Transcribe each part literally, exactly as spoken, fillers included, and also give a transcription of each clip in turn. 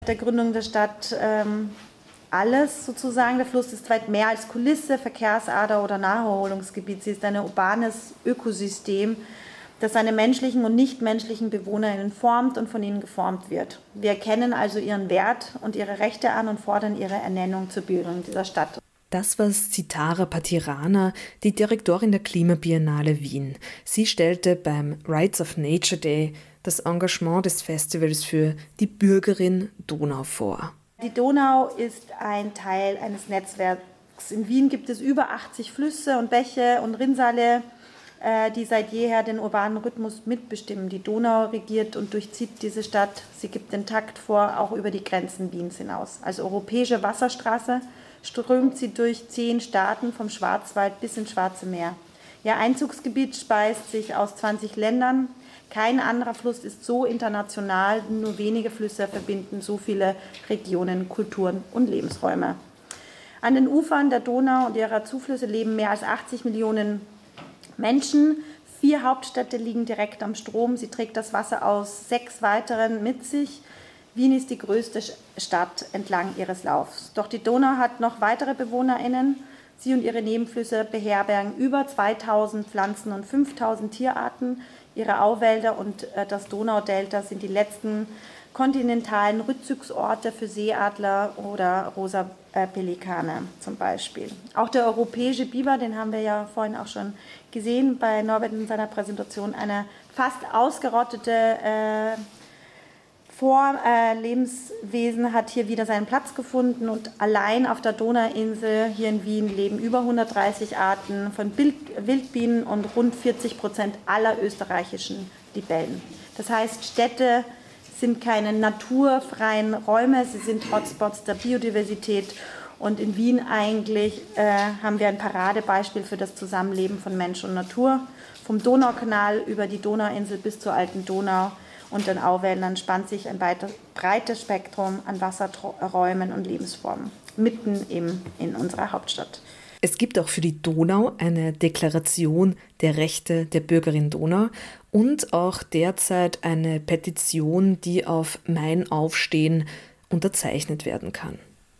der Gründung der Stadt ähm, alles sozusagen. Der Fluss ist weit mehr als Kulisse, Verkehrsader oder Naherholungsgebiet. Sie ist ein urbanes Ökosystem, das seine menschlichen und nichtmenschlichen BewohnerInnen formt und von ihnen geformt wird. Wir erkennen also ihren Wert und ihre Rechte an und fordern ihre Ernennung zur Bildung dieser Stadt. Das war Sitara Patirana, die Direktorin der Klimabiennale Wien. Sie stellte beim Rights of Nature Day das Engagement des Festivals für die Bürgerin Donau vor. Die Donau ist ein Teil eines Netzwerks. In Wien gibt es über achtzig Flüsse und Bäche und Rinnsale, die seit jeher den urbanen Rhythmus mitbestimmen. Die Donau regiert und durchzieht diese Stadt. Sie gibt den Takt vor, auch über die Grenzen Wiens hinaus. Als europäische Wasserstraße strömt sie durch zehn Staaten vom Schwarzwald bis ins Schwarze Meer. Ihr Einzugsgebiet speist sich aus zwanzig Ländern. Kein anderer Fluss ist so international, nur wenige Flüsse verbinden so viele Regionen, Kulturen und Lebensräume. An den Ufern der Donau und ihrer Zuflüsse leben mehr als achtzig Millionen Menschen. Vier Hauptstädte liegen direkt am Strom. Sie trägt das Wasser aus sechs weiteren mit sich. Wien ist die größte Stadt entlang ihres Laufs. Doch die Donau hat noch weitere BewohnerInnen. Sie und ihre Nebenflüsse beherbergen über zweitausend Pflanzen- und fünftausend Tierarten. Ihre Auwälder und das Donaudelta sind die letzten kontinentalen Rückzugsorte für Seeadler oder rosa Pelikane zum Beispiel. Auch der europäische Biber, den haben wir ja vorhin auch schon gesehen bei Norbert in seiner Präsentation, eine fast ausgerottete äh, Vorlebenswesen hat hier wieder seinen Platz gefunden und allein auf der Donauinsel hier in Wien leben über hundertdreißig Arten von Wildbienen und rund vierzig Prozent aller österreichischen Libellen. Das heißt, Städte sind keine naturfreien Räume, sie sind Hotspots der Biodiversität und in Wien eigentlich äh, haben wir ein Paradebeispiel für das Zusammenleben von Mensch und Natur. Vom Donaukanal über die Donauinsel bis zur alten Donau und den Auwäldern spannt sich ein weiter, breites Spektrum an Wasserräumen und Lebensformen, mitten eben in unserer Hauptstadt. Es gibt auch für die Donau eine Deklaration der Rechte der Bürgerin Donau und auch derzeit eine Petition, die auf Mein Aufstehen unterzeichnet werden kann.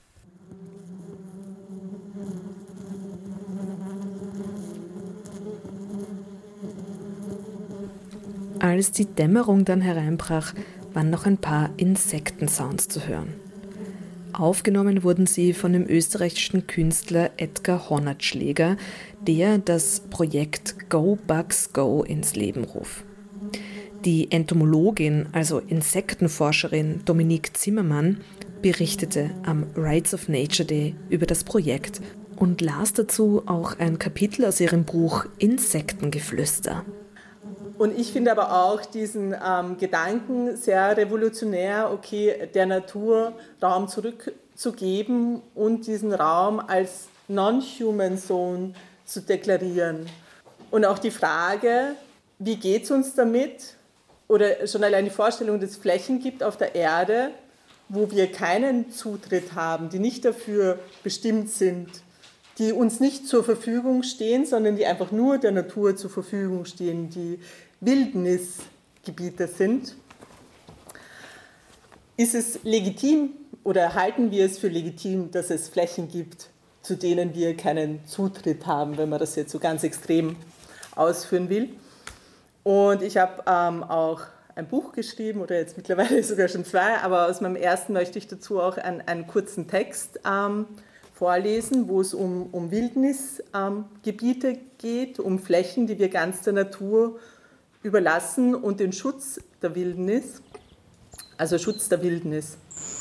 Als die Dämmerung dann hereinbrach, waren noch ein paar Insektensounds zu hören. Aufgenommen wurden sie von dem österreichischen Künstler Edgar Hornatschläger, der das Projekt Go Bugs Go ins Leben rief. Die Entomologin, also Insektenforscherin Dominique Zimmermann, berichtete am Rights of Nature Day über das Projekt und las dazu auch ein Kapitel aus ihrem Buch Insektengeflüster. Und ich finde aber auch diesen ähm, Gedanken sehr revolutionär, okay, der Natur Raum zurückzugeben und diesen Raum als Non-Human Zone zu deklarieren. Und auch die Frage, wie geht es uns damit? Oder schon allein die Vorstellung, dass es Flächen gibt auf der Erde, wo wir keinen Zutritt haben, die nicht dafür bestimmt sind, die uns nicht zur Verfügung stehen, sondern die einfach nur der Natur zur Verfügung stehen, die Wildnisgebiete sind. Ist es legitim oder halten wir es für legitim, dass es Flächen gibt, zu denen wir keinen Zutritt haben, wenn man das jetzt so ganz extrem ausführen will? Und ich habe ähm, auch ein Buch geschrieben, oder jetzt mittlerweile sogar schon zwei, aber aus meinem ersten möchte ich dazu auch einen, einen kurzen Text ähm, vorlesen, wo es um, um Wildnisgebiete ähm, geht, um Flächen, die wir ganz der Natur überlassen und den Schutz der Wildnis, also Schutz der Wildnis.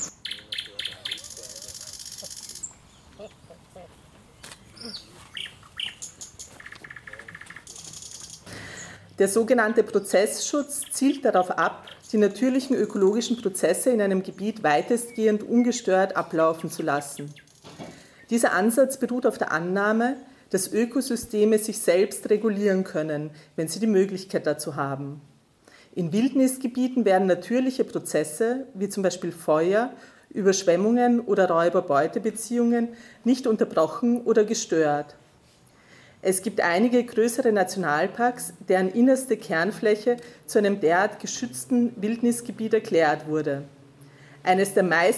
Der sogenannte Prozessschutz zielt darauf ab, die natürlichen ökologischen Prozesse in einem Gebiet weitestgehend ungestört ablaufen zu lassen. Dieser Ansatz beruht auf der Annahme, dass Ökosysteme sich selbst regulieren können, wenn sie die Möglichkeit dazu haben. In Wildnisgebieten werden natürliche Prozesse, wie zum Beispiel Feuer, Überschwemmungen oder Räuber-Beute-Beziehungen, nicht unterbrochen oder gestört. Es gibt einige größere Nationalparks, deren innerste Kernfläche zu einem derart geschützten Wildnisgebiet erklärt wurde. Eines der meist